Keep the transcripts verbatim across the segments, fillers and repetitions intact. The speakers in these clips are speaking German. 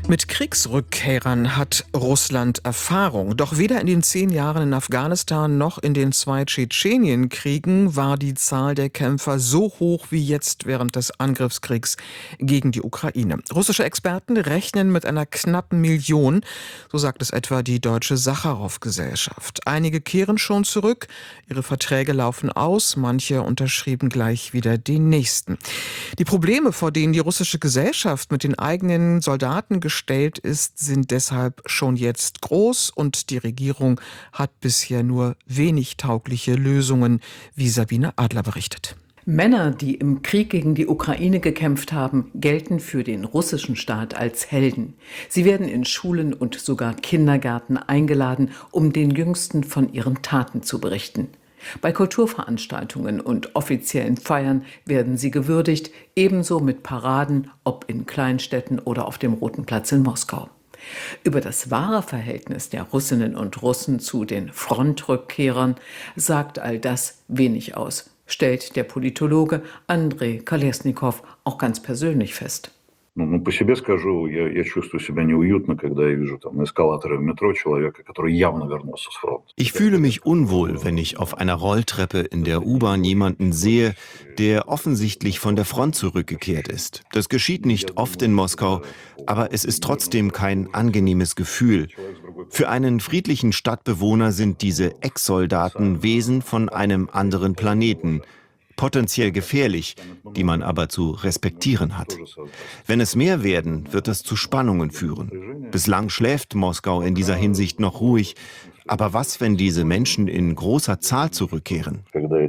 Mit Kriegsrückkehrern hat Russland Erfahrung. Doch weder in den zehn Jahren in Afghanistan noch in den zwei Tschetschenienkriegen war die Zahl der Kämpfer so hoch wie jetzt während des Angriffskriegs gegen die Ukraine. Russische Experten rechnen mit einer knappen Million, so sagt es etwa die Deutsche Sacharow-Gesellschaft. Einige kehren schon zurück, ihre Verträge laufen aus, manche unterschrieben gleich wieder den nächsten. Die Probleme, vor denen die russische Gesellschaft mit den eigenen Soldaten gestellt ist, sind deshalb schon jetzt groß und die Regierung hat bisher nur wenig taugliche Lösungen, wie Sabine Adler berichtet. Männer, die im Krieg gegen die Ukraine gekämpft haben, gelten für den russischen Staat als Helden. Sie werden in Schulen und sogar Kindergärten eingeladen, um den Jüngsten von ihren Taten zu berichten. Bei Kulturveranstaltungen und offiziellen Feiern werden sie gewürdigt, ebenso mit Paraden, ob in Kleinstädten oder auf dem Roten Platz in Moskau. Über das wahre Verhältnis der Russinnen und Russen zu den Frontrückkehrern sagt all das wenig aus, stellt der Politologe Andrei Kolesnikow auch ganz persönlich fest. Ну, по себе скажу, я, я чувствую себя неуютно, когда я вижу там на эскалаторе в метро человека, который явно вернулся с фронта. Ich fühle mich unwohl, wenn ich auf einer Rolltreppe in der U-Bahn jemanden sehe, der offensichtlich von der Front zurückgekehrt ist. Das geschieht nicht oft in Moskau, aber es ist trotzdem kein angenehmes Gefühl. Für einen friedlichen Stadtbewohner sind diese Ex-Soldaten Wesen von einem anderen Planeten. Potenziell gefährlich, die man aber zu respektieren hat. Wenn es mehr werden, wird es zu Spannungen führen. Bislang schläft Moskau in dieser Hinsicht noch ruhig. Aber was, wenn diese Menschen in großer Zahl zurückkehren?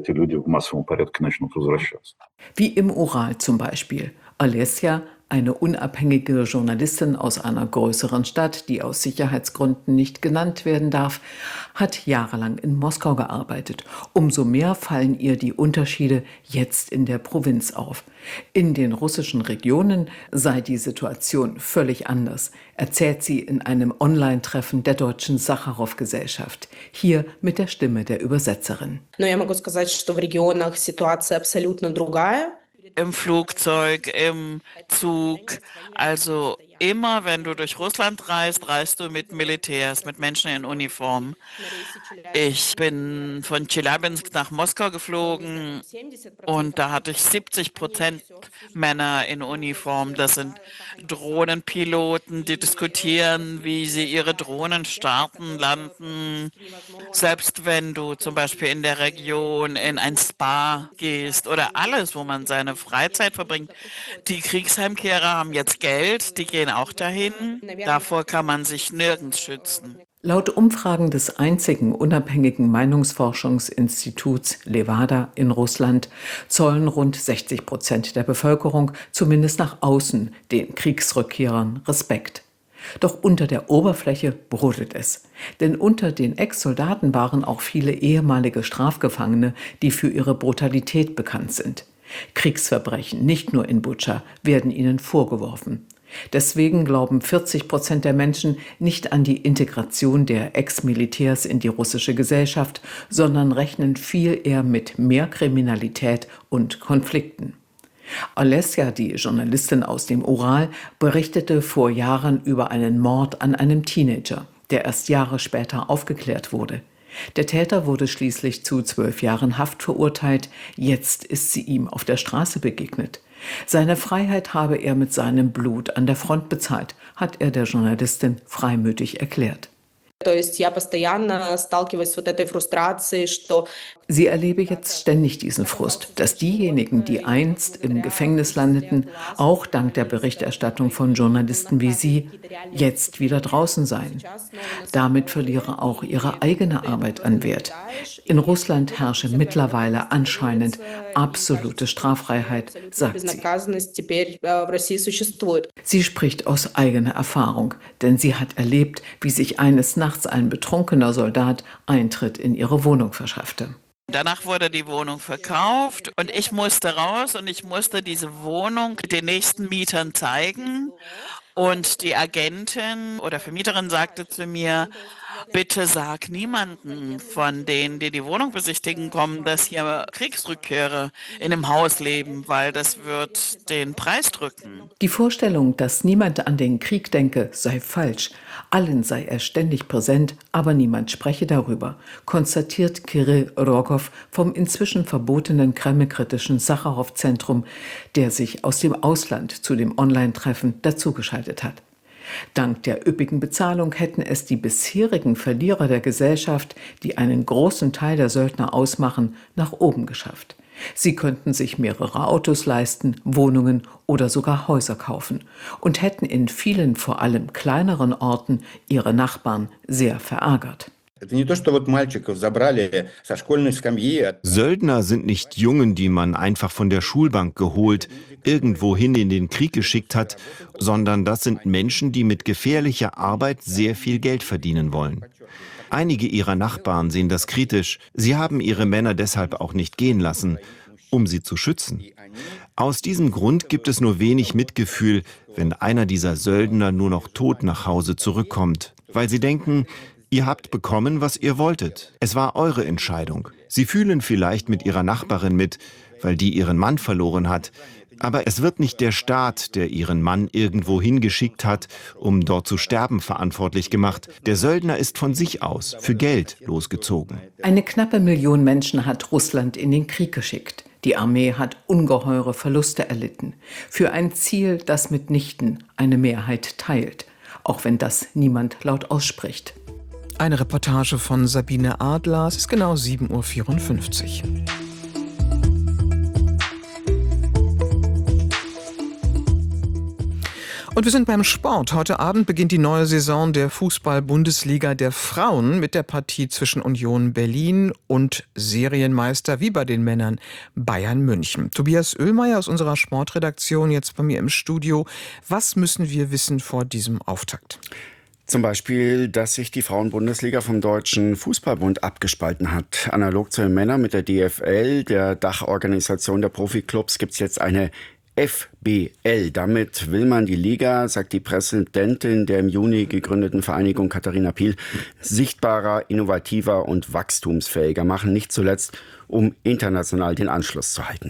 Wie im Ural zum Beispiel. Alessia, eine unabhängige Journalistin aus einer größeren Stadt, die aus Sicherheitsgründen nicht genannt werden darf, hat jahrelang in Moskau gearbeitet. Umso mehr fallen ihr die Unterschiede jetzt in der Provinz auf. In den russischen Regionen sei die Situation völlig anders, erzählt sie in einem Online-Treffen der Deutschen Sacharow-Gesellschaft. Hier mit der Stimme der Übersetzerin. Im Flugzeug, im Zug, also immer, wenn du durch Russland reist, reist du mit Militärs, mit Menschen in Uniform. Ich bin von Tscheljabinsk nach Moskau geflogen und da hatte ich siebzig Prozent Männer in Uniform. Das sind Drohnenpiloten, die diskutieren, wie sie ihre Drohnen starten, landen. Selbst wenn du zum Beispiel in der Region in ein Spa gehst oder alles, wo man seine Freizeit verbringt. Die Kriegsheimkehrer haben jetzt Geld, die gehen auch dahin. Davor kann man sich nirgends schützen. Laut Umfragen des einzigen unabhängigen Meinungsforschungsinstituts Levada in Russland zollen rund sechzig Prozent der Bevölkerung zumindest nach außen den Kriegsrückkehrern Respekt. Doch unter der Oberfläche brodelt es. Denn unter den Ex-Soldaten waren auch viele ehemalige Strafgefangene, die für ihre Brutalität bekannt sind. Kriegsverbrechen, nicht nur in Butscha, werden ihnen vorgeworfen. Deswegen glauben vierzig Prozent der Menschen nicht an die Integration der Ex-Militärs in die russische Gesellschaft, sondern rechnen viel eher mit mehr Kriminalität und Konflikten. Alessia, die Journalistin aus dem Ural, berichtete vor Jahren über einen Mord an einem Teenager, der erst Jahre später aufgeklärt wurde. Der Täter wurde schließlich zu zwölf Jahren Haft verurteilt. Jetzt ist sie ihm auf der Straße begegnet. Seine Freiheit habe er mit seinem Blut an der Front bezahlt, hat er der Journalistin freimütig erklärt. Sie erlebe jetzt ständig diesen Frust, dass diejenigen, die einst im Gefängnis landeten, auch dank der Berichterstattung von Journalisten wie Sie, jetzt wieder draußen seien. Damit verliere auch ihre eigene Arbeit an Wert. In Russland herrsche mittlerweile anscheinend absolute Straffreiheit, sagt sie. Sie spricht aus eigener Erfahrung, denn sie hat erlebt, wie sich eines Nachts ein betrunkener Soldat Eintritt in ihre Wohnung verschaffte. Danach wurde die Wohnung verkauft und ich musste raus und ich musste diese Wohnung den nächsten Mietern zeigen. Und die Agentin oder Vermieterin sagte zu mir, bitte sag niemanden von denen, die die Wohnung besichtigen kommen, dass hier Kriegsrückkehrer in dem Haus leben, weil das wird den Preis drücken. Die Vorstellung, dass niemand an den Krieg denke, sei falsch. Allen sei er ständig präsent, aber niemand spreche darüber, konstatiert Kirill Rogow vom inzwischen verbotenen kremlkritischen Sacharow-Zentrum, der sich aus dem Ausland zu dem Online-Treffen dazugeschaltet hat. Dank der üppigen Bezahlung hätten es die bisherigen Verlierer der Gesellschaft, die einen großen Teil der Söldner ausmachen, nach oben geschafft. Sie könnten sich mehrere Autos leisten, Wohnungen oder sogar Häuser kaufen und hätten in vielen, vor allem kleineren Orten, ihre Nachbarn sehr verärgert. Söldner sind nicht Jungen, die man einfach von der Schulbank geholt, irgendwohin in den Krieg geschickt hat, sondern das sind Menschen, die mit gefährlicher Arbeit sehr viel Geld verdienen wollen. Einige ihrer Nachbarn sehen das kritisch. Sie haben ihre Männer deshalb auch nicht gehen lassen, um sie zu schützen. Aus diesem Grund gibt es nur wenig Mitgefühl, wenn einer dieser Söldner nur noch tot nach Hause zurückkommt, weil sie denken, ihr habt bekommen, was ihr wolltet. Es war eure Entscheidung. Sie fühlen vielleicht mit ihrer Nachbarin mit, weil die ihren Mann verloren hat. Aber es wird nicht der Staat, der ihren Mann irgendwo hingeschickt hat, um dort zu sterben, verantwortlich gemacht. Der Söldner ist von sich aus, für Geld, losgezogen. Eine knappe Million Menschen hat Russland in den Krieg geschickt. Die Armee hat ungeheure Verluste erlitten. Für ein Ziel, das mitnichten eine Mehrheit teilt. Auch wenn das niemand laut ausspricht. Eine Reportage von Sabine Adler. Es ist genau sieben Uhr vierundfünfzig. Und wir sind beim Sport. Heute Abend beginnt die neue Saison der Fußball-Bundesliga der Frauen mit der Partie zwischen Union Berlin und Serienmeister wie bei den Männern Bayern München. Tobias Oehlmeier aus unserer Sportredaktion jetzt bei mir im Studio. Was müssen wir wissen vor diesem Auftakt? Zum Beispiel, dass sich die Frauen-Bundesliga vom Deutschen Fußballbund abgespalten hat. Analog zu den Männern mit der D F L, der Dachorganisation der Profiklubs, gibt es jetzt eine F B L. Damit will man die Liga, sagt die Präsidentin der im Juni gegründeten Vereinigung Katharina Piel, sichtbarer, innovativer und wachstumsfähiger machen. Nicht zuletzt, um international den Anschluss zu halten.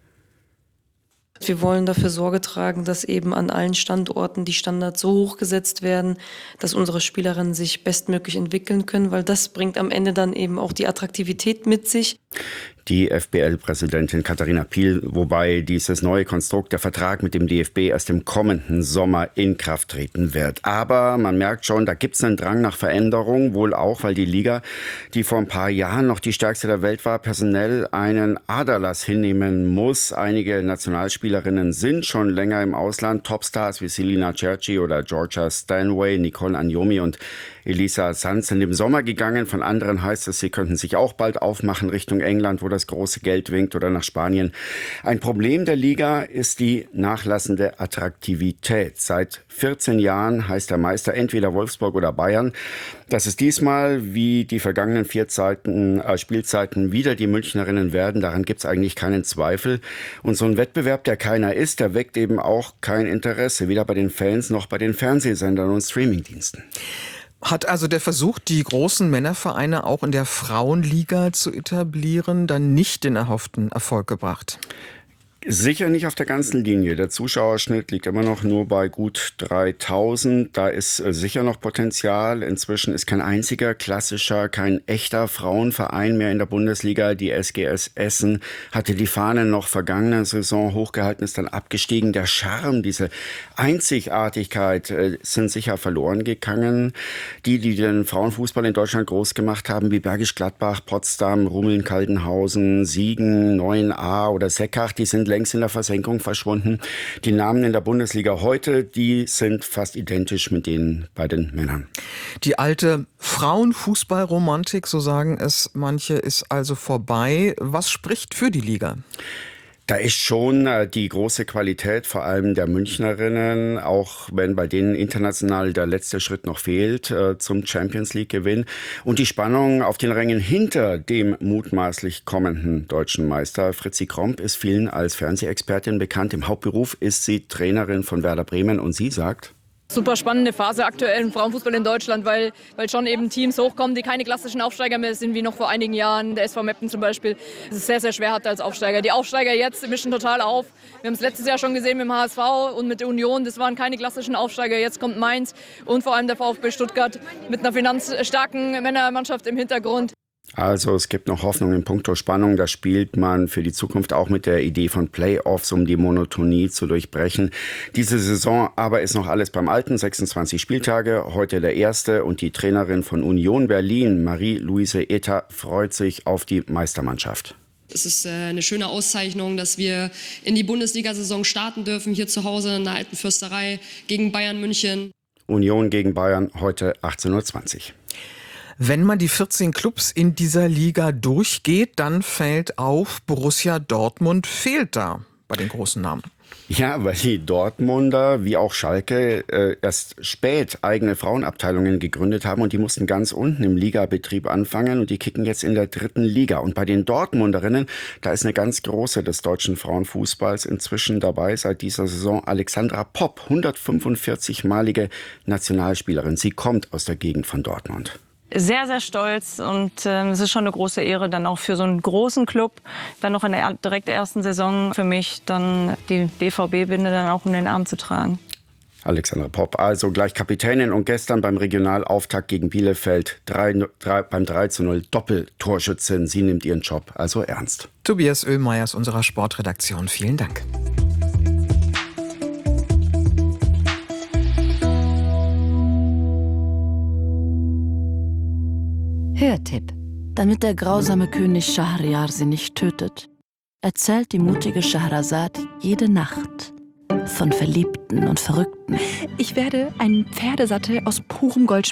Wir wollen dafür Sorge tragen, dass eben an allen Standorten die Standards so hoch gesetzt werden, dass unsere Spielerinnen sich bestmöglich entwickeln können, weil das bringt am Ende dann eben auch die Attraktivität mit sich. Die F B L-Präsidentin Katharina Piel, wobei dieses neue Konstrukt, der Vertrag mit dem D F B, erst im kommenden Sommer in Kraft treten wird. Aber man merkt schon, da gibt es einen Drang nach Veränderung, wohl auch, weil die Liga, die vor ein paar Jahren noch die stärkste der Welt war, personell einen Aderlass hinnehmen muss. Einige Nationalspielerinnen sind schon länger im Ausland. Topstars wie Selina Cerci oder Georgia Stanway, Nicole Agnomi und Elisa Sanz sind im Sommer gegangen. Von anderen heißt es, sie könnten sich auch bald aufmachen Richtung England, wo das große Geld winkt, oder nach Spanien. Ein Problem der Liga ist die nachlassende Attraktivität. Seit vierzehn Jahren heißt der Meister entweder Wolfsburg oder Bayern. Dass es diesmal, wie die vergangenen vier Zeiten, äh, Spielzeiten, wieder die Münchnerinnen werden, daran gibt es eigentlich keinen Zweifel. Und so ein Wettbewerb, der keiner ist, der weckt eben auch kein Interesse, weder bei den Fans noch bei den Fernsehsendern und Streamingdiensten. Hat also der Versuch, die großen Männervereine auch in der Frauenliga zu etablieren, dann nicht den erhofften Erfolg gebracht? Sicher nicht auf der ganzen Linie. Der Zuschauerschnitt liegt immer noch nur bei gut dreitausend. Da ist sicher noch Potenzial. Inzwischen ist kein einziger klassischer, kein echter Frauenverein mehr in der Bundesliga. Die S G S Essen hatte die Fahne noch vergangene Saison hochgehalten, ist dann abgestiegen. Der Charme, diese Einzigartigkeit äh, sind sicher verloren gegangen. Die, die den Frauenfußball in Deutschland groß gemacht haben, wie Bergisch Gladbach, Potsdam, Rummeln, Kaltenhausen, Siegen, neun a oder Seckach, die sind längst in der Versenkung verschwunden. Die Namen in der Bundesliga heute, die sind fast identisch mit denen bei den Männern. Die alte Frauenfußballromantik, so sagen es manche, ist also vorbei. Was spricht für die Liga? Da ist schon äh, die große Qualität, vor allem der Münchnerinnen, auch wenn bei denen international der letzte Schritt noch fehlt äh, zum Champions-League-Gewinn. Und die Spannung auf den Rängen hinter dem mutmaßlich kommenden deutschen Meister. Fritzi Kromp ist vielen als Fernsehexpertin bekannt. Im Hauptberuf ist sie Trainerin von Werder Bremen und sie sagt: Super spannende Phase aktuell im Frauenfußball in Deutschland, weil, weil schon eben Teams hochkommen, die keine klassischen Aufsteiger mehr sind, wie noch vor einigen Jahren. Der S V Meppen zum Beispiel, es ist sehr, sehr schwer hatte als Aufsteiger. Die Aufsteiger jetzt mischen total auf. Wir haben es letztes Jahr schon gesehen mit dem H S V und mit der Union. Das waren keine klassischen Aufsteiger. Jetzt kommt Mainz und vor allem der VfB Stuttgart mit einer finanzstarken Männermannschaft im Hintergrund. Also es gibt noch Hoffnung in puncto Spannung. Da spielt man für die Zukunft auch mit der Idee von Playoffs, um die Monotonie zu durchbrechen. Diese Saison aber ist noch alles beim Alten. sechsundzwanzig Spieltage, heute der erste. Und die Trainerin von Union Berlin, Marie-Louise Ether, freut sich auf die Meistermannschaft. Es ist eine schöne Auszeichnung, dass wir in die Bundesliga-Saison starten dürfen, hier zu Hause in der Alten Fürsterei gegen Bayern München. Union gegen Bayern, heute achtzehn Uhr zwanzig. Wenn man die vierzehn Clubs in dieser Liga durchgeht, dann fällt auf, Borussia Dortmund fehlt da bei den großen Namen. Ja, weil die Dortmunder, wie auch Schalke, äh, erst spät eigene Frauenabteilungen gegründet haben und die mussten ganz unten im Ligabetrieb anfangen und die kicken jetzt in der dritten Liga. Und bei den Dortmunderinnen, da ist eine ganz große des deutschen Frauenfußballs inzwischen dabei seit dieser Saison, Alexandra Popp, hundertfünfundvierzig-malige Nationalspielerin. Sie kommt aus der Gegend von Dortmund. Sehr, sehr stolz und äh, es ist schon eine große Ehre, dann auch für so einen großen Club, dann noch in der direkt ersten Saison für mich, dann die B V B-Binde dann auch um den Arm zu tragen. Alexandra Popp, also gleich Kapitänin und gestern beim Regionalauftakt gegen Bielefeld drei, drei, beim drei zu null Doppeltorschützin. Sie nimmt ihren Job also ernst. Tobias Oehlmeier aus unserer Sportredaktion, vielen Dank. Hörtipp. Damit der grausame König Schahriar sie nicht tötet, erzählt die mutige Schahrazad jede Nacht von Verliebten und Verrückten. Ich werde einen Pferdesattel aus purem Gold